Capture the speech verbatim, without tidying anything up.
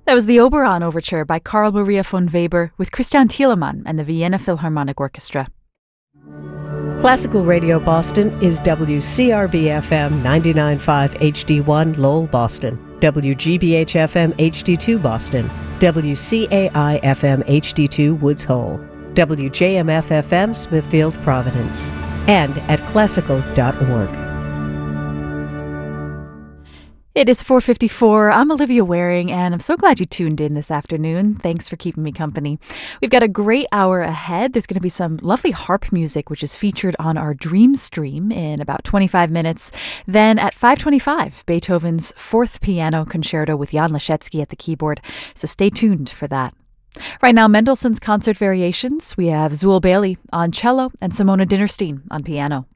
That was the Oberon Overture by Carl Maria von Weber with Christian Thielemann and the Vienna Philharmonic Orchestra. Classical Radio Boston is W C R B F M ninety-nine point five H D one Lowell, Boston, W G B H F M H D two Boston, W C A I F M H D two Woods Hole, W J M F F M Smithfield, Providence, and at classical dot org. It is four fifty-four. I'm Olivia Waring, and I'm so glad you tuned in this afternoon. Thanks for keeping me company. We've got a great hour ahead. There's going to be some lovely harp music, which is featured on our Dream Stream in about twenty-five minutes. Then at five twenty-five, Beethoven's Fourth Piano Concerto with Jan Leschetski at the keyboard. So stay tuned for that. Right now, Mendelssohn's Concert Variations. We have Zuul Bailey on cello and Simona Dinnerstein on piano.